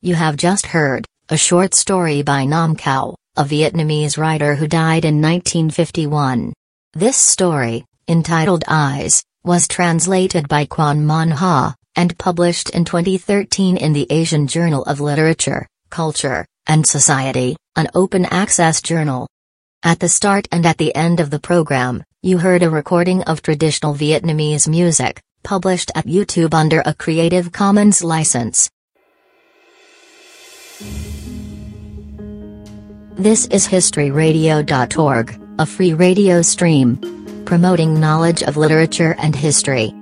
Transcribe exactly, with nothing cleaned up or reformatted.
You have just heard a short story by Nam Cao, a Vietnamese writer who died in nineteen fifty-one. This story, entitled Eyes, was translated by Quan Mon Ha, and published in twenty thirteen in the Asian Journal of Literature, Culture, and Society, an open-access journal. At the start and at the end of the program, you heard a recording of traditional Vietnamese music, published at YouTube under a Creative Commons license. This is history radio dot org, a free radio stream promoting knowledge of literature and history.